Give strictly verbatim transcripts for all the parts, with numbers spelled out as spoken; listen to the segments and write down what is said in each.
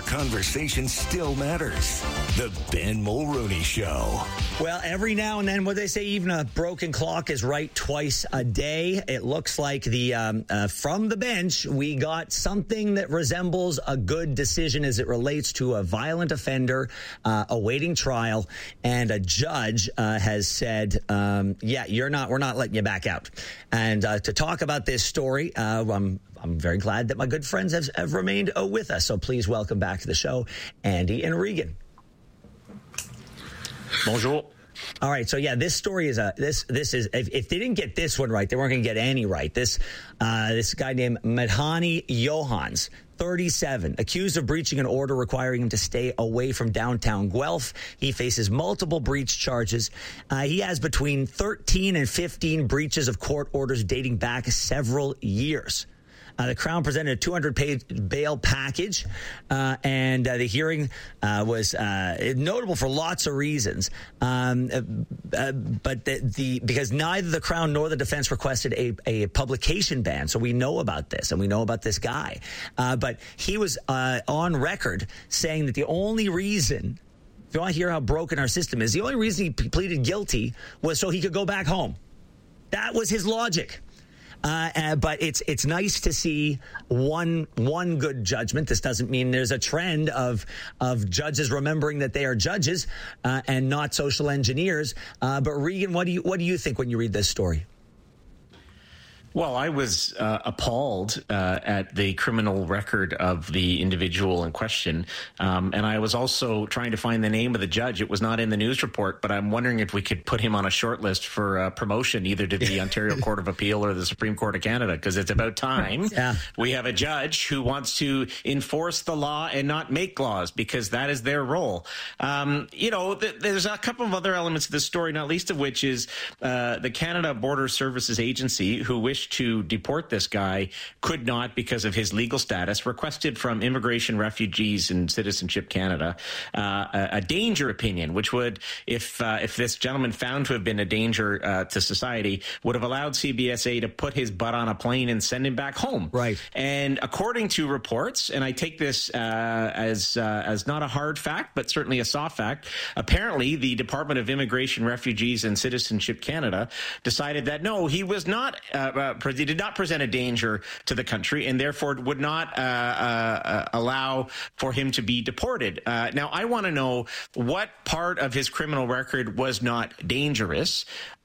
conversation still matters. The Ben Mulroney Show. Well, every now and then, what they say, even a broken clock is right twice a day. It looks like the um, uh, from the bench, we got something that resembles a good decision as it relates to a violent offender uh, awaiting trial, and a judge uh, has said, um, "Yeah, you're not. We're not letting you back out." And uh, to talk about this story, uh, I'm I'm very glad that my good friends have, have remained uh, with us. So please welcome back to the show, Andy and Regan. Bonjour. All right, so yeah, this story is a this this is if, if they didn't get this one right, they weren't going to get any right. This uh, this guy named Madhani Johans, thirty-seven, accused of breaching an order requiring him to stay away from downtown Guelph. He faces multiple breach charges. Uh, he has between thirteen and fifteen breaches of court orders dating back several years. Uh, the Crown presented a two hundred page bail package, uh, and uh, the hearing uh, was uh, notable for lots of reasons. Um, uh, but the, the because neither the Crown nor the defense requested a, a publication ban, so we know about this, and we know about this guy. Uh, but he was uh, on record saying that the only reason, if you want to hear how broken our system is, the only reason he pleaded guilty was so he could go back home. That was his logic. Uh, uh, but it's it's nice to see one one good judgment. This doesn't mean there's a trend of of judges remembering that they are judges uh, and not social engineers. Uh, but Regan, what do you what do you think when you read this story? Well, I was uh, appalled uh, at the criminal record of the individual in question. Um, and I was also trying to find the name of the judge. It was not in the news report, but I'm wondering if we could put him on a short list for uh, promotion either to the Ontario Court of Appeal or the Supreme Court of Canada, because it's about time yeah. we have a judge who wants to enforce the law and not make laws, because that is their role. Um, you know, th- there's a couple of other elements of this story, not least of which is uh, the Canada Border Services Agency, who wished to deport this guy, could not, because of his legal status, requested from Immigration, Refugees and Citizenship Canada uh, a, a danger opinion, which would, if uh, if this gentleman found to have been a danger uh, to society, would have allowed C B S A to put his butt on a plane and send him back home. Right. And according to reports, and I take this uh, as uh, as not a hard fact, but certainly a soft fact, apparently the Department of Immigration, Refugees and Citizenship Canada decided that no, he was not uh, uh, He did not present a danger to the country, and therefore would not uh, uh, allow for him to be deported. Uh, now, I want to know what part of his criminal record was not dangerous.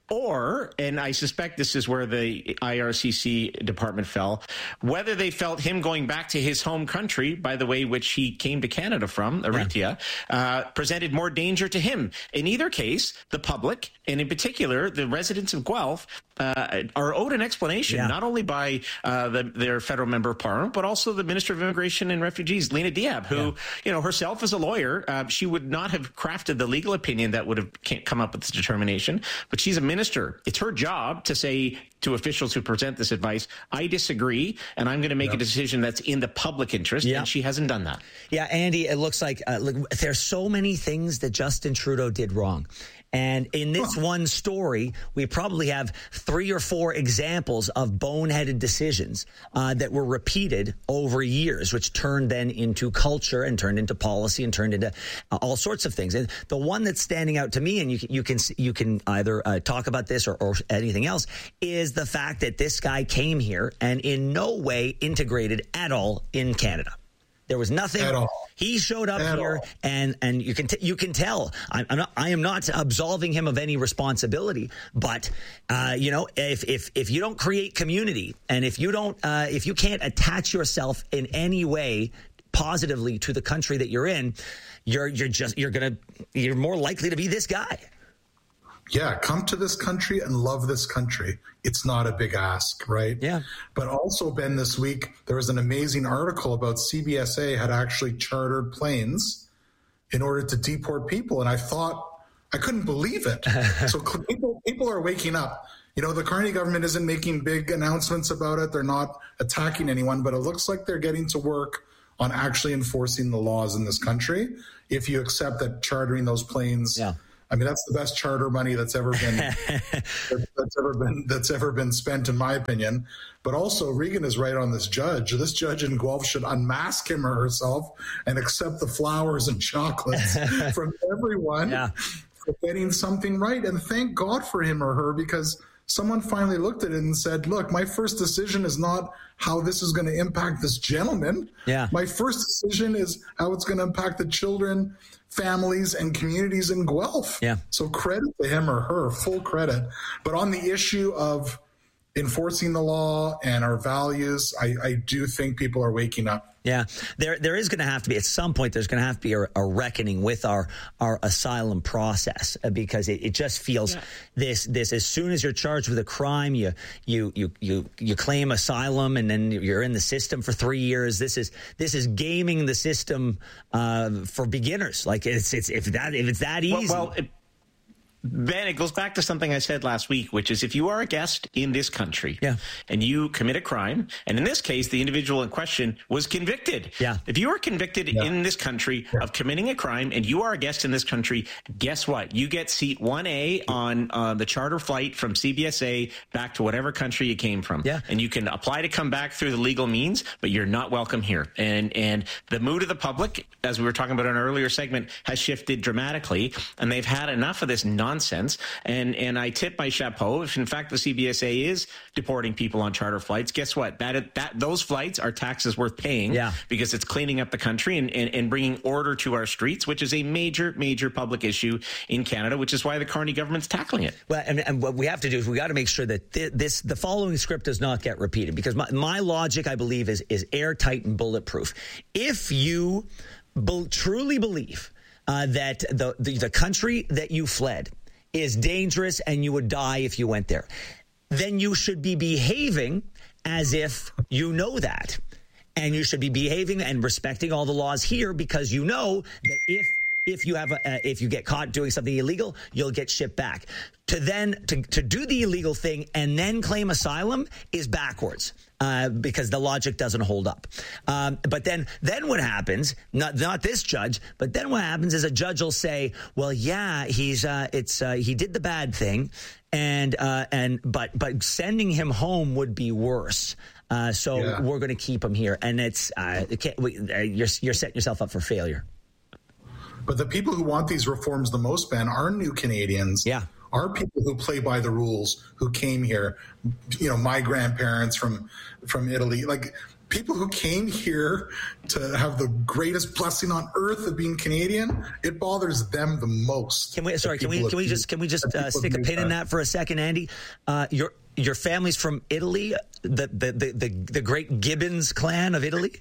Or, and I suspect this is where the I R C C department fell, whether they felt him going back to his home country, by the way, which he came to Canada from, Eritrea, yeah. uh, presented more danger to him. In either case, the public, and in particular, the residents of Guelph, uh, are owed an explanation, yeah. not only by uh, the, their federal member of parliament, but also the Minister of Immigration and Refugees, Lena Diab, who, yeah. you know, herself as a lawyer, uh, she would not have crafted the legal opinion that would have come up with this determination, but she's a minister. It's her job to say to officials who present this advice, I disagree, and I'm going to make yep. a decision that's in the public interest, yep. and she hasn't done that. Yeah, Andy, it looks like uh, look, there's so many things that Justin Trudeau did wrong. And in this one story, we probably have three or four examples of boneheaded decisions uh, that were repeated over years, which turned then into culture and turned into policy and turned into uh, all sorts of things. And the one that's standing out to me, and you can you can, you can either uh, talk about this or, or anything else, is the fact that this guy came here and in no way integrated at all in Canada. There was nothing at all. He showed up at here, all. and and you can t- you can tell. I'm, I'm not. I am not absolving him of any responsibility. But uh, you know, if if if you don't create community, and if you don't, uh, if you can't attach yourself in any way positively to the country that you're in, you're you're just you're gonna you're more likely to be this guy. Yeah, come to this country and love this country. It's not a big ask, right? Yeah. But also, Ben, this week, there was an amazing article about C B S A had actually chartered planes in order to deport people. And I thought, I couldn't believe it. So people, people are waking up. You know, the Carney government isn't making big announcements about it. They're not attacking anyone, but it looks like they're getting to work on actually enforcing the laws in this country. If you accept that chartering those planes yeah. I mean, that's the best charter money that's ever been that's ever been that's ever been spent, in my opinion. But also, Regan is right on this judge. This judge in Guelph should unmask him or herself and accept the flowers and chocolates from everyone yeah. for getting something right. And thank God for him or her, because someone finally looked at it and said, look, my first decision is not how this is going to impact this gentleman. Yeah. My first decision is how it's going to impact the children, families, and communities in Guelph. Yeah. So credit to him or her, full credit. But on the issue of enforcing the law and our values, I, I do think people are waking up. Yeah, there there is going to have to be, at some point, there's going to have to be a, a reckoning with our our asylum process, because it, it just feels yeah. this this as soon as you're charged with a crime, you you you you you claim asylum, and then you're in the system for three years. This is this is gaming the system uh, for beginners. Like it's it's if that if it's that easy. Well, well it- Ben, it goes back to something I said last week, which is if you are a guest in this country yeah. and you commit a crime, and in this case, the individual in question was convicted. Yeah. If you are convicted yeah. in this country yeah. of committing a crime and you are a guest in this country, guess what? You get seat one A on uh, the charter flight from C B S A back to whatever country you came from. Yeah. And you can apply to come back through the legal means, but you're not welcome here. And, and the mood of the public, as we were talking about in an earlier segment, has shifted dramatically, and they've had enough of this nonsense. Nonsense. And and I tip my chapeau. If in fact the C B S A is deporting people on charter flights, guess what? That that those flights are taxes worth paying yeah. because it's cleaning up the country and, and, and bringing order to our streets, which is a major, major public issue in Canada, which is why the Carney government's tackling it. Well, and, and what we have to do is we got to make sure that th- this the following script does not get repeated, because my, my logic, I believe, is is airtight and bulletproof. If you be- truly believe uh, that the, the the country that you fled is dangerous and you would die if you went there, then you should be behaving as if you know that. And you should be behaving and respecting all the laws here, because you know that if if you have a, uh, if you get caught doing something illegal, you'll get shipped back. To then to, to do the illegal thing and then claim asylum is backwards. Uh, because the logic doesn't hold up. Um, but then then what happens, not not this judge, but then what happens is a judge will say, well, yeah, he's uh, it's uh, he did the bad thing, and uh, and but but sending him home would be worse. Uh, so yeah. we're going to keep him here. And it's uh, it can't, we, uh, you're, you're setting yourself up for failure. But the people who want these reforms the most, Ben, are new Canadians. Yeah. Are people who play by the rules, who came here, you know, my grandparents from from Italy, like people who came here to have the greatest blessing on earth of being Canadian. It bothers them the most. Can we? Sorry, can we? Can we just? Can we just uh, stick a pin in that for a second, Andy? Uh, your your family's from Italy, the the the the, the great Gibbons clan of Italy.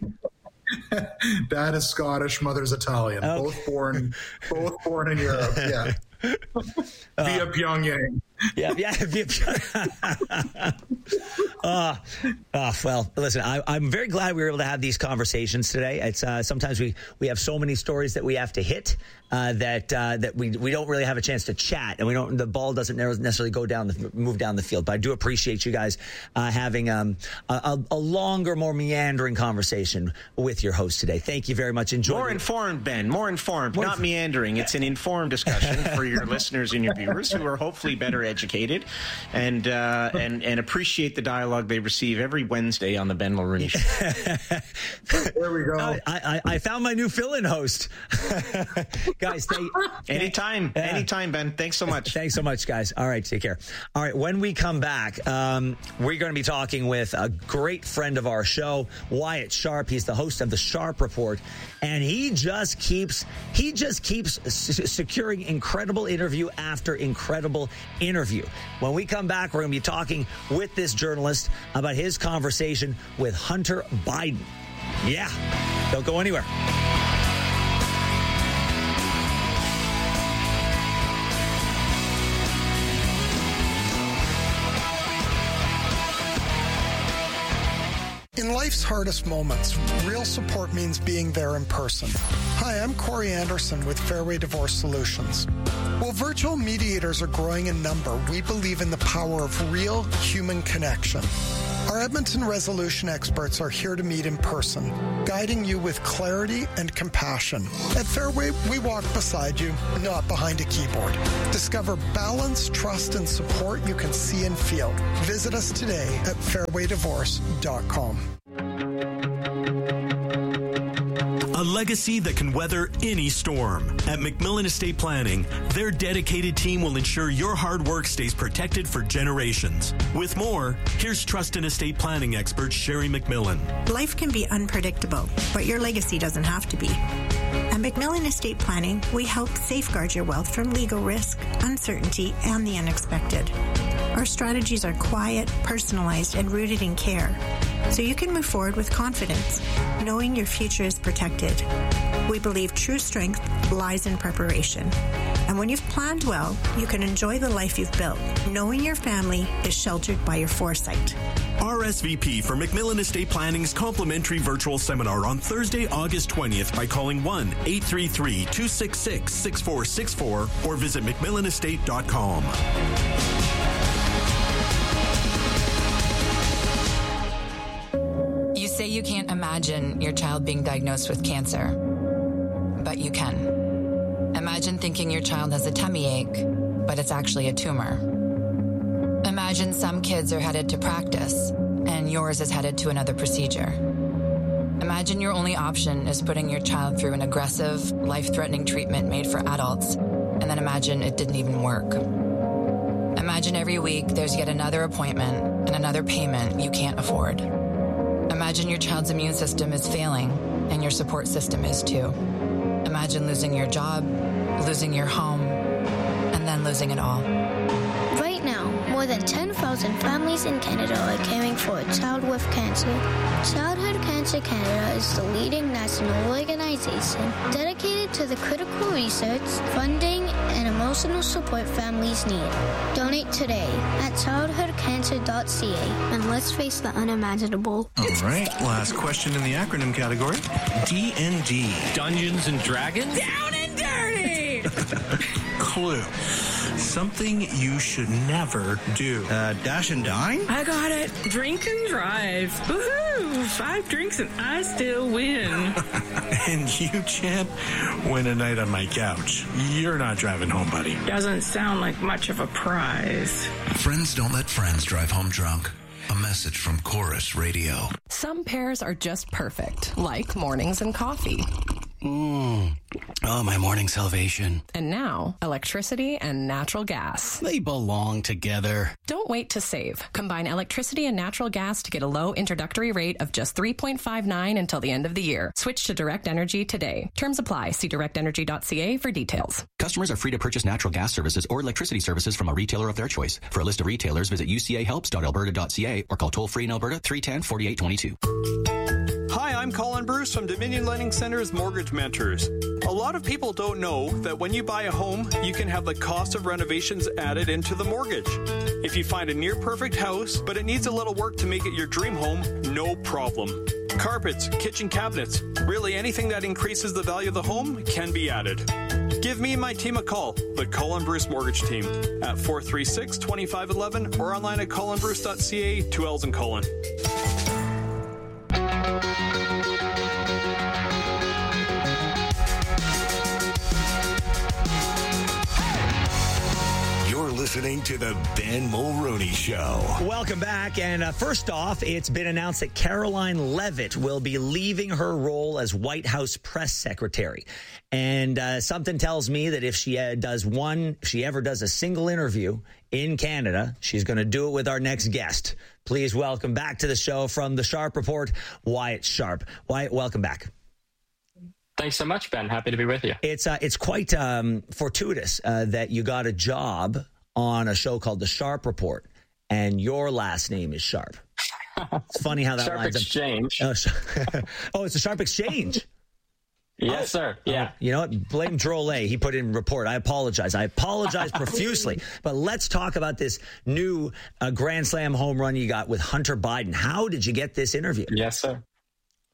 Dad is Scottish, mother's Italian. Okay. Both born, both born in Europe. Yeah. Via uh, Pyongyang. Yeah, yeah. Via Pyongyang. uh, uh, well, listen, I, I'm very glad we were able to have these conversations today. It's uh, sometimes we, we have so many stories that we have to hit uh, that uh, that we we don't really have a chance to chat, and we don't. The ball doesn't necessarily go down the move down the field. But I do appreciate you guys uh, having um, a, a longer, more meandering conversation with your host today. Thank you very much. Enjoy. More it. informed, Ben. More informed, more not inf- meandering. It's an informed discussion for your listeners and your viewers who are hopefully better educated and uh, and and appreciate the dialogue they receive every Wednesday on the Ben Mulroney Show. There we go. I, I, I found my new fill-in host. Guys, thank anytime, yeah. anytime, Ben. Thanks so much. Thanks so much, guys. All right, take care. All right, when we come back, um, we're going to be talking with a great friend of our show, Wyatt Sharp. He's the host of the Sharp Report, and he just keeps he just keeps s- securing incredible interview after incredible interview. When we come back, we're going to be talking with this journalist about his conversation with Hunter Biden. Yeah, don't go anywhere. In life's hardest moments, real support means being there in person. Hi, I'm Corey Anderson with Fairway Divorce Solutions. While virtual mediators are growing in number, we believe in the power of real human connection. Our Edmonton Resolution experts are here to meet in person, guiding you with clarity and compassion. At Fairway, we walk beside you, not behind a keyboard. Discover balance, trust, and support you can see and feel. Visit us today at fairway divorce dot com. A legacy that can weather any storm. At McMillan Estate Planning, their dedicated team will ensure your hard work stays protected for generations. With more, here's Trust and Estate Planning expert Sherry McMillan. Life can be unpredictable, but your legacy doesn't have to be. At McMillan Estate Planning, we help safeguard your wealth from legal risk, uncertainty, and the unexpected. Our strategies are quiet, personalized, and rooted in care, so you can move forward with confidence, knowing your future is protected. We believe true strength lies in preparation. And when you've planned well, you can enjoy the life you've built, knowing your family is sheltered by your foresight. R S V P for McMillan Estate Planning's complimentary virtual seminar on Thursday, August twentieth by calling one eight three three, two six six, six four six four or visit mcmillan estate dot com. You say you can't imagine your child being diagnosed with cancer, but you can. Imagine thinking your child has a tummy ache, but it's actually a tumor. Imagine some kids are headed to practice, and yours is headed to another procedure. Imagine your only option is putting your child through an aggressive, life-threatening treatment made for adults, and then imagine it didn't even work. Imagine every week there's yet another appointment and another payment you can't afford. Imagine your child's immune system is failing, and your support system is too. Imagine losing your job, losing your home, and then losing it all. Right now, more than ten thousand families in Canada are caring for a child with cancer. Childhood Cancer Canada is the leading national organization dedicated to the critical research, funding, and emotional support families need. Donate today at childhood cancer dot c a and let's face the unimaginable. All right, last question in the acronym category. D and D. Dungeons and Dragons? Down and dirty! Clue. Something you should never do. Uh, dash and dine? I got it. Drink and drive. Woohoo! Five drinks and I still win. And you, champ, win a night on my couch. You're not driving home, buddy. Doesn't sound like much of a prize. Friends don't let friends drive home drunk. A message from Chorus Radio. Some pairs are just perfect, like mornings and coffee. Mmm. Oh, my morning salvation. And now, electricity and natural gas. They belong together. Don't wait to save. Combine electricity and natural gas to get a low introductory rate of just three point five nine until the end of the year. Switch to Direct Energy today. Terms apply. See direct energy dot c a for details. Customers are free to purchase natural gas services or electricity services from a retailer of their choice. For a list of retailers, visit u c a helps dot alberta dot c a or call toll-free in Alberta three one zero, four eight two two. Hi, I'm Colin Bruce from Dominion Lending Center's Mortgage Mentors. A lot of people don't know that when you buy a home, you can have the cost of renovations added into the mortgage. If you find a near-perfect house, but it needs a little work to make it your dream home, no problem. Carpets, kitchen cabinets, really anything that increases the value of the home can be added. Give me and my team a call, the Colin Bruce Mortgage Team, at four three six, two five one one or online at colin bruce dot c a, two L's in Colin. Listening to the Ben Mulroney Show. Welcome back. And uh, first off, it's been announced that Caroline Levitt will be leaving her role as White House press secretary. And uh, something tells me that if she uh, does one, if she ever does a single interview in Canada, she's going to do it with our next guest. Please welcome back to the show from the Sharp Report, Wyatt Sharp. Wyatt, welcome back. Thanks so much, Ben. Happy to be with you. It's uh, it's quite um, fortuitous uh, that you got a job on a show called The Sharp Report, and your last name is Sharp. It's funny how that Sharp lines Exchange. up. Oh, oh, it's a Sharp Exchange. Yes, oh. sir. Yeah. Oh, you know what? Blame Drolet. He put in report. I apologize. I apologize profusely. But let's talk about this new uh, Grand Slam home run you got with Hunter Biden. How did you get this interview? Yes, sir.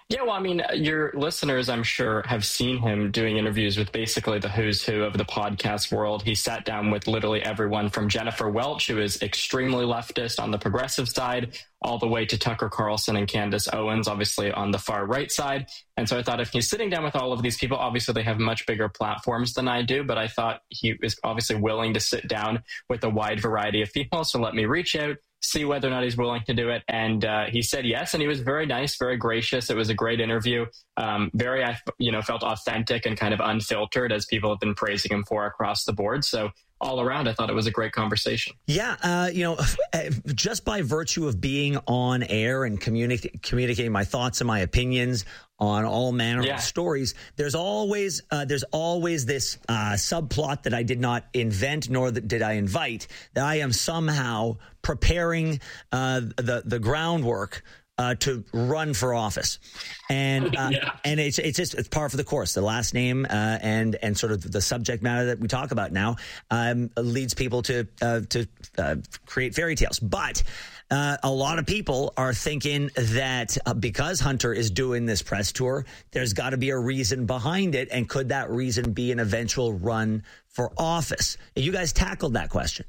Yeah, well, I mean, your listeners, I'm sure, have seen him doing interviews with basically the who's who of the podcast world. He sat down with literally everyone from Jennifer Welch, who is extremely leftist on the progressive side, all the way to Tucker Carlson and Candace Owens, obviously on the far right side. And so I thought if he's sitting down with all of these people, obviously they have much bigger platforms than I do, but I thought he was obviously willing to sit down with a wide variety of people. So let me reach out, see whether or not he's willing to do it. And uh, he said yes, and he was very nice, very gracious. It was a great interview. Um, very, I you know, felt authentic and kind of unfiltered, as people have been praising him for across the board. So all around, I thought it was a great conversation. Yeah, uh, you know, just by virtue of being on air and communi- communicating my thoughts and my opinions on all manner yeah. of stories, there's always uh, there's always this uh, subplot that I did not invent, nor that did I invite, that I am somehow preparing uh, the the groundwork Uh, to run for office, and uh, yeah. and it's it's just it's par for the course. The last name uh, and and sort of the subject matter that we talk about now um, leads people to uh, to uh, create fairy tales. But uh, a lot of people are thinking that uh, because Hunter is doing this press tour, there's got to be a reason behind it, and could that reason be an eventual run for office? You guys tackled that question.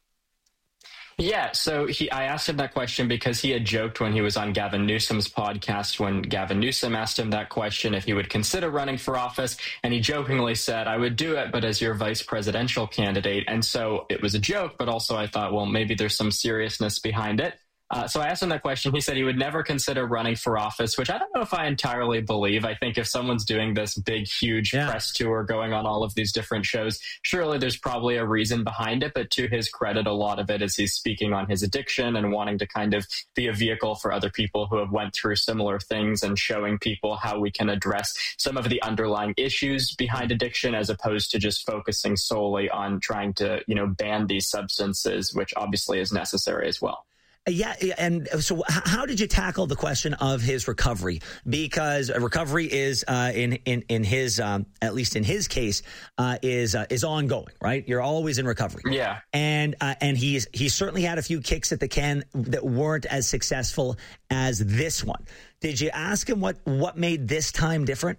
Yeah, so he, I asked him that question because he had joked when he was on Gavin Newsom's podcast, when Gavin Newsom asked him that question, if he would consider running for office. And he jokingly said, I would do it, but as your vice presidential candidate. And so it was a joke, but also I thought, well, maybe there's some seriousness behind it. Uh, so I asked him that question. He said he would never consider running for office, which I don't know if I entirely believe. I think if someone's doing this big, huge yeah. press tour, going on all of these different shows, surely there's probably a reason behind it. But to his credit, a lot of it is he's speaking on his addiction and wanting to kind of be a vehicle for other people who have went through similar things, and showing people how we can address some of the underlying issues behind addiction, as opposed to just focusing solely on trying to, you know, ban these substances, which obviously is necessary as well. Yeah, and so how did you tackle the question of his recovery? Because recovery is, uh, in in in his, um, at least in his case, uh, is uh, is ongoing, right? You're always in recovery. Yeah, and uh, and he's he certainly had a few kicks at the can that weren't as successful as this one. Did you ask him what what made this time different?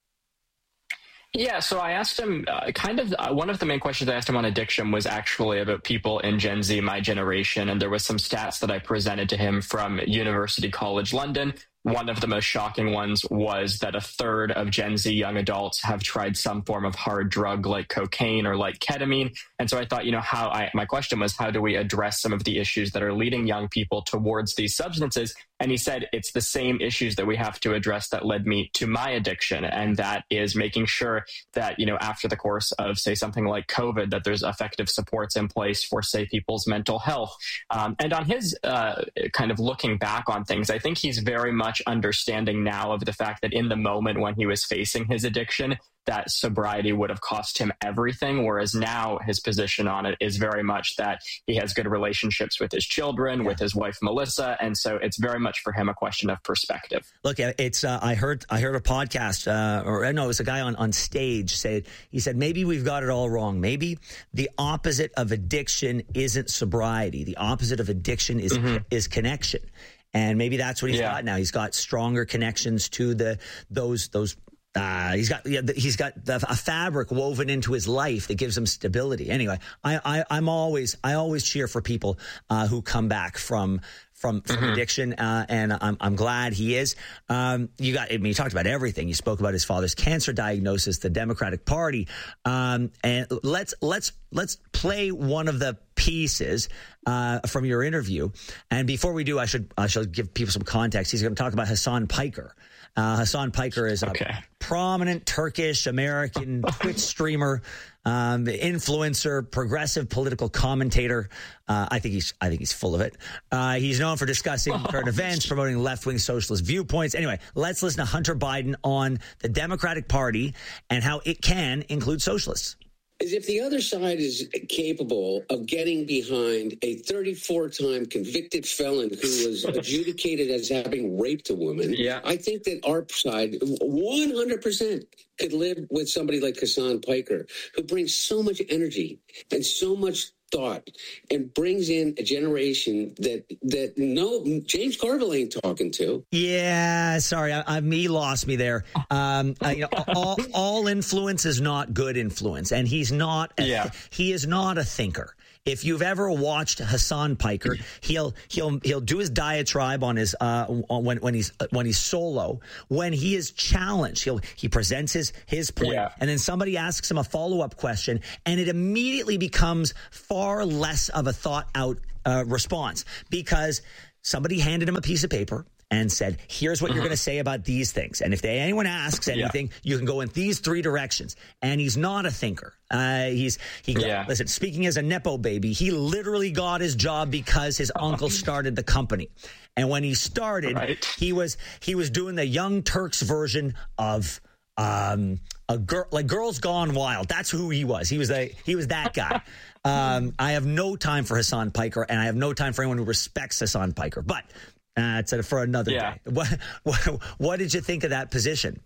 Yeah, so I asked him uh, kind of uh, one of the main questions I asked him on addiction was actually about people in Gen Z, my generation. And there was some stats that I presented to him from University College London. One of the most shocking ones was that a third of Gen Z young adults have tried some form of hard drug like cocaine or like ketamine. And so I thought, you know, how I, my question was, how do we address some of the issues that are leading young people towards these substances? And he said, it's the same issues that we have to address that led me to my addiction. And that is making sure that, you know, after the course of, say, something like COVID, that there's effective supports in place for, say, people's mental health. Um, and on his uh, kind of looking back on things, I think he's very much understanding now of the fact that in the moment when he was facing his addiction, that sobriety would have cost him everything, whereas now his position on it is very much that he has good relationships with his children, yeah. with his wife Melissa, and so it's very much for him a question of perspective. Look, it's uh, I heard I heard a podcast, uh, or no, it was a guy on on stage say he said maybe we've got it all wrong. Maybe the opposite of addiction isn't sobriety. The opposite of addiction is mm-hmm. is connection. And maybe that's what he's yeah. got now. He's got stronger connections to the those those. Uh, he's got he's got a fabric woven into his life that gives him stability. Anyway, I, I I'm always I always cheer for people uh, who come back from from, from mm-hmm. addiction, uh, and I'm I'm glad he is. Um, you got I mean, you talked about everything. You spoke about his father's cancer diagnosis, the Democratic Party, um, and let's let's let's play one of the pieces uh, from your interview. And before we do, I should I should give people some context. He's going to talk about Hasan Piker. Uh, Hasan Piker is a okay. prominent Turkish-American Twitch streamer, um, influencer, progressive political commentator. Uh, I think he's I think he's full of it. Uh, he's known for discussing oh, current events, promoting left-wing socialist viewpoints. Anyway, let's listen to Hunter Biden on the Democratic Party and how it can include socialists. Is if the other side is capable of getting behind a thirty-four time convicted felon who was adjudicated as having raped a woman, yeah. I think that our side one hundred percent could live with somebody like Hasan Piker, who brings so much energy and so much thought and brings in a generation that that no James Carville ain't talking to. Yeah, sorry, I, I me lost me there. Um, uh, you know, all, all influence is not good influence, and he's not. A, yeah. he is not a thinker. If you've ever watched Hassan Piker, he'll he'll he'll do his diatribe on his uh, when when he's when he's solo. When he is challenged, he'll he presents his his point, yeah. and then somebody asks him a follow up question, and it immediately becomes far less of a thought out uh, response because somebody handed him a piece of paper and said, here's what uh-huh. you're going to say about these things. And if they, anyone asks anything, yeah. you can go in these three directions. And he's not a thinker. Uh, he's, he got, yeah. listen, speaking as a Nepo baby, he literally got his job because his uncle started the company. And when he started, right. he was, he was doing the Young Turks version of, um, a girl, like Girls Gone Wild. That's who he was. He was a, he was that guy. um, I have no time for Hassan Piker, and I have no time for anyone who respects Hassan Piker, but Uh, it's for another yeah. day. What, what what did you think of that position?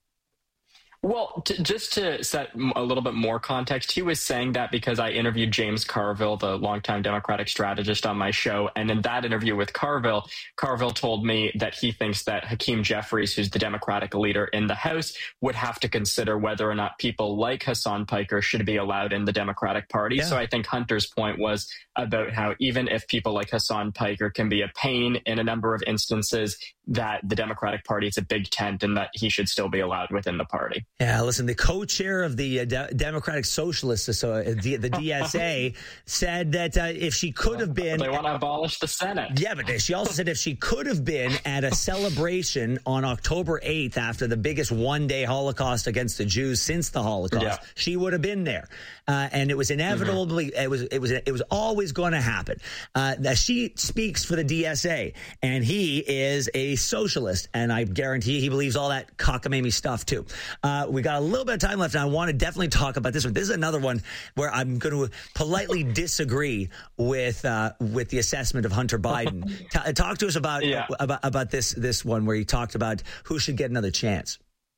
Well, to, just to set a little bit more context, he was saying that because I interviewed James Carville, the longtime Democratic strategist, on my show. And in that interview with Carville, Carville told me that he thinks that Hakeem Jeffries, who's the Democratic leader in the House, would have to consider whether or not people like Hassan Piker should be allowed in the Democratic Party. Yeah. So I think Hunter's point was about how even if people like Hassan Piker can be a pain in a number of instances, that the Democratic Party is a big tent and that he should still be allowed within the party. Yeah, listen, the co-chair of the uh, De- Democratic Socialists, so uh, the, the D S A, said that uh, if she could have been... They want to abolish the Senate. Yeah, but she also said if she could have been at a celebration on October eighth after the biggest one-day Holocaust against the Jews since the Holocaust, yeah. she would have been there. Uh, and it was inevitably, mm-hmm. it was it was, it was always going to happen. Uh, that she speaks for the D S A, and he is a socialist, and I guarantee he believes all that cockamamie stuff, too. Uh, we got a little bit of time left, and I want to definitely talk about this one. This is another one where I'm going to politely disagree with uh, with the assessment of Hunter Biden. T- talk to us about, yeah. uh, about about this this one where he talked about who should get another chance.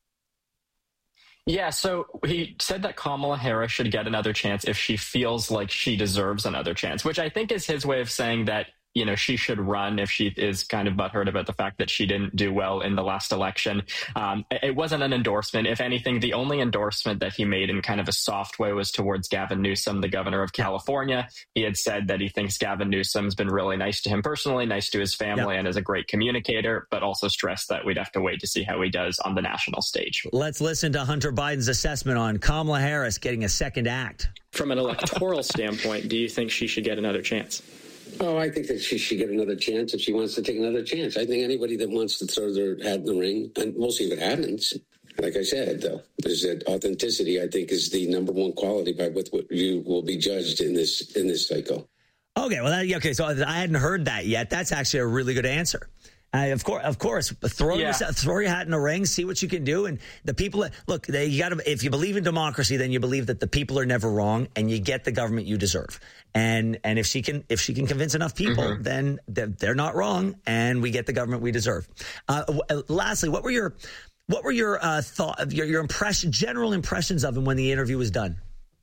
Yeah, so he said that Kamala Harris should get another chance if she feels like she deserves another chance, which I think is his way of saying that, you know, she should run if she is kind of butthurt about the fact that she didn't do well in the last election. Um, it wasn't an endorsement. If anything, the only endorsement that he made in kind of a soft way was towards Gavin Newsom, the governor of California. He had said that he thinks Gavin Newsom's been really nice to him personally, nice to his family, yeah. and is a great communicator, but also stressed that we'd have to wait to see how he does on the national stage. Let's listen to Hunter Biden's assessment on Kamala Harris getting a second act. From an electoral standpoint, do you think she should get another chance? Oh, I think that she should get another chance if she wants to take another chance. I think anybody that wants to throw their hat in the ring, and we'll see what happens. Like I said, though, there's that authenticity, I think, is the number one quality by which you will be judged in this in this cycle. Okay, well, that, okay, so I hadn't heard that yet. That's actually a really good answer. Uh, of course, of course, throw yeah. yourself, throw your hat in the ring, see what you can do. And the people, look, they, you got to. If you believe in democracy, then you believe that the people are never wrong, and you get the government you deserve. And and if she can, if she can convince enough people, mm-hmm. then they're, they're not wrong, and we get the government we deserve. Uh, lastly, what were your what were your uh, thought, your your impression, general impressions of him when the interview was done?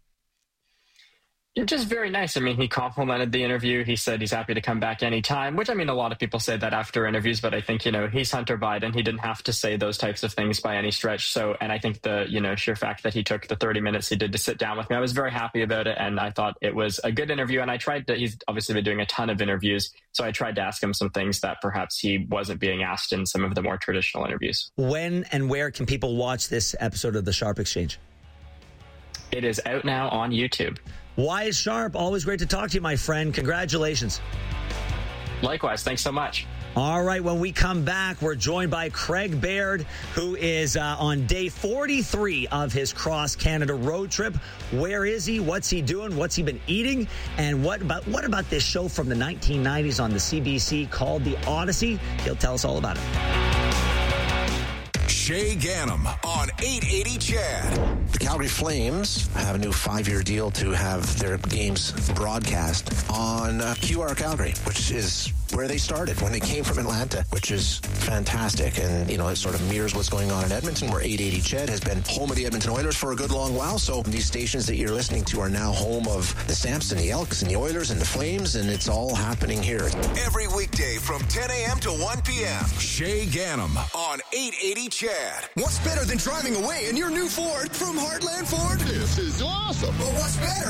Just very nice. I mean, he complimented the interview. He said he's happy to come back anytime, which, I mean, a lot of people say that after interviews, but I think, you know, he's Hunter Biden. He didn't have to say those types of things by any stretch. So, and I think the, you know, sheer fact that he took the thirty minutes he did to sit down with me, I was very happy about it. And I thought it was a good interview. And I tried to, he's obviously been doing a ton of interviews. So I tried to ask him some things that perhaps he wasn't being asked in some of the more traditional interviews. When and where can people watch this episode of The Sharp Exchange? It is out now on YouTube. Wyatt Sharp, always great to talk to you, my friend. Congratulations. Likewise. Thanks so much. All right. When we come back, we're joined by Craig Baird, who is uh, on day forty-three of his Cross Canada road trip. Where is he? What's he doing? What's he been eating? And what about what about this show from the nineteen nineties on the C B C called The Odyssey? He'll tell us all about it. Shay Ganem on eight eighty C H A D. The Calgary Flames have a new five-year deal to have their games broadcast on uh, Q R Calgary, which is where they started when they came from Atlanta, which is fantastic. And, you know, it sort of mirrors what's going on in Edmonton, where eight eighty C H E D has been home of the Edmonton Oilers for a good long while. So these stations that you're listening to are now home of the Samps and the Elks and the Oilers and the Flames, and it's all happening here. Every weekday from ten a.m. to one p.m. Shay Ganem on eight eighty C H A D. What's better than driving away in your new Ford from Heartland Ford? This is awesome. But what's better